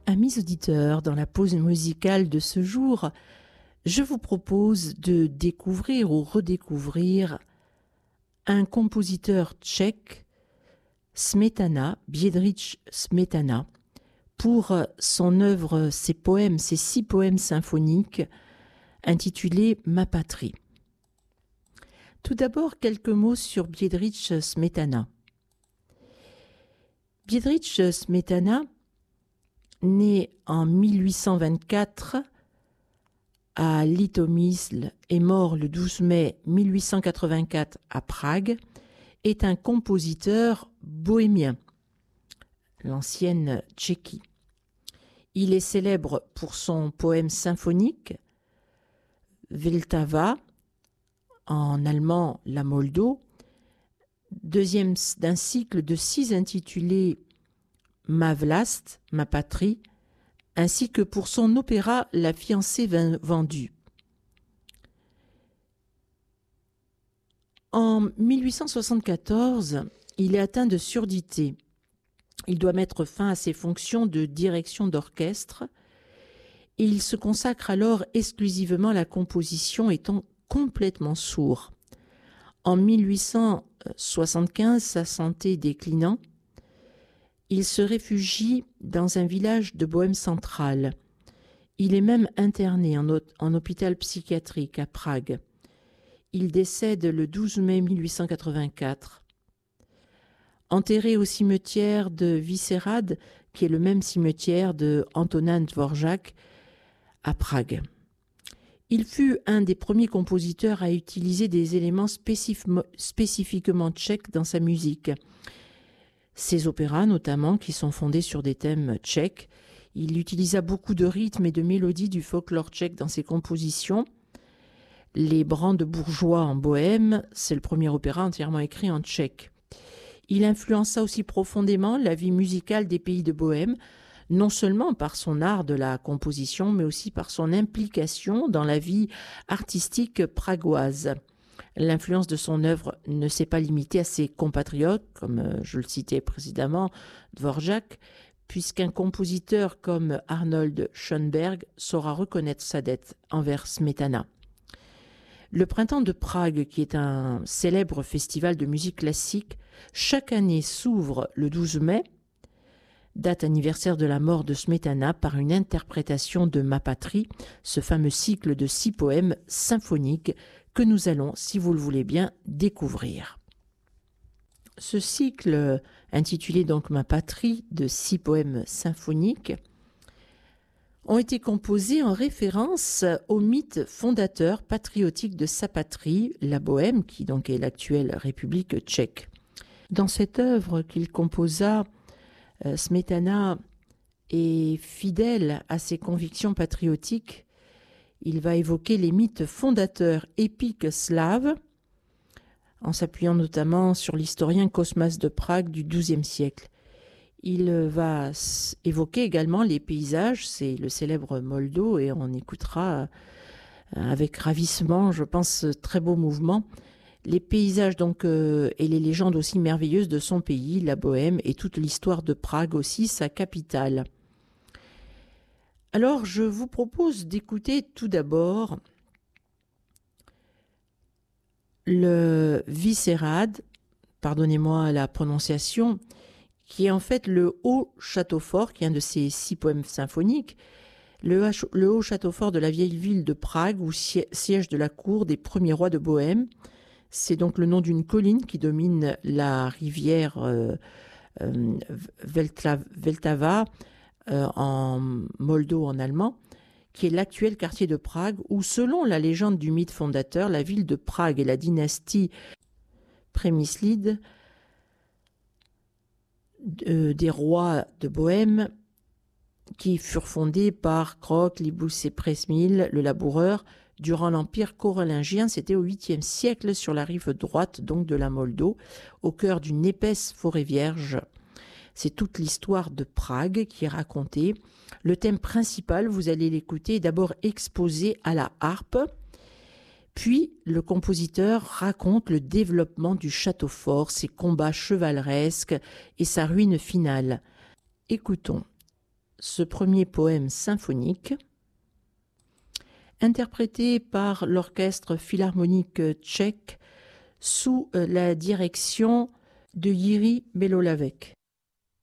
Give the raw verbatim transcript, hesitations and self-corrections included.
Amis auditeurs, dans la pause musicale de ce jour, je vous propose de découvrir ou redécouvrir un compositeur tchèque, Smetana, Biedrich Smetana, pour son œuvre, ses poèmes, ses six poèmes symphoniques intitulés « Ma patrie ». Tout d'abord, quelques mots sur Biedrich Smetana. Biedrich Smetana, né en mille huit cent vingt-quatre à Litomyśl et mort le douze mai mille huit cent quatre-vingt-quatre à Prague, est un compositeur bohémien, l'ancienne Tchéquie. Il est célèbre pour son poème symphonique Vltava, en allemand La Moldo, deuxième d'un cycle de six intitulés Ma Vlast, ma patrie, ainsi que pour son opéra La fiancée vendue. En mille huit cent soixante-quatorze, il est atteint de surdité. Il doit mettre fin à ses fonctions de direction d'orchestre et il se consacre alors exclusivement à la composition, étant complètement sourd. En mille huit cent soixante-quinze, sa santé déclinant, il se réfugie dans un village de Bohême centrale. Il est même interné en, en hôpital psychiatrique à Prague. Il décède le douze mai mille huit cent quatre-vingt-quatre. Enterré au cimetière de Vyšehrad, qui est le même cimetière de Antonin Dvořák, à Prague. Il fut un des premiers compositeurs à utiliser des éléments spécif spécifiquement tchèques dans sa musique. Ses opéras, notamment, qui sont fondés sur des thèmes tchèques. Il utilisa beaucoup de rythmes et de mélodies du folklore tchèque dans ses compositions. Les Brandebourgeois en Bohême, c'est le premier opéra entièrement écrit en tchèque. Il influença aussi profondément la vie musicale des pays de Bohême, non seulement par son art de la composition, mais aussi par son implication dans la vie artistique pragoise. L'influence de son œuvre ne s'est pas limitée à ses compatriotes, comme je le citais précédemment, Dvořák, puisqu'un compositeur comme Arnold Schönberg saura reconnaître sa dette envers Smetana. Le Printemps de Prague, qui est un célèbre festival de musique classique, chaque année s'ouvre le douze mai, date anniversaire de la mort de Smetana, par une interprétation de Ma patrie, ce fameux cycle de six poèmes symphoniques que nous allons, si vous le voulez bien, découvrir. Ce cycle, intitulé donc Ma patrie, de six poèmes symphoniques, ont été composés en référence au mythe fondateur patriotique de sa patrie, la Bohême, qui donc est l'actuelle République tchèque. Dans cette œuvre qu'il composa, Smetana est fidèle à ses convictions patriotiques. Il va évoquer les mythes fondateurs épiques slaves, en s'appuyant notamment sur l'historien Cosmas de Prague du douzième siècle. Il va évoquer également les paysages, c'est le célèbre Moldo, et on écoutera avec ravissement, je pense, très beau mouvement, les paysages donc euh, et les légendes aussi merveilleuses de son pays, la Bohême, et toute l'histoire de Prague aussi, sa capitale. Alors, je vous propose d'écouter tout d'abord le Vyšehrad, pardonnez-moi la prononciation, qui est en fait le haut château fort, qui est un de ces six poèmes symphoniques, le, le haut château fort de la vieille ville de Prague, où siège de la cour des premiers rois de Bohême. C'est donc le nom d'une colline qui domine la rivière euh, euh, Vltava, euh, en Moldo en allemand, qui est l'actuel quartier de Prague, où selon la légende du mythe fondateur, la ville de Prague et la dynastie Přemyslid, euh, des rois de Bohême, qui furent fondés par Krok, Libus et Přemysl, le laboureur, durant l'empire carolingien, c'était au huitième siècle, sur la rive droite donc de la Moldo, au cœur d'une épaisse forêt vierge. C'est toute l'histoire de Prague qui est racontée. Le thème principal, vous allez l'écouter, est d'abord exposé à la harpe, puis le compositeur raconte le développement du château fort, ses combats chevaleresques et sa ruine finale. Écoutons ce premier poème symphonique, interprété par l'Orchestre philharmonique tchèque sous la direction de Jiří Belohlavek.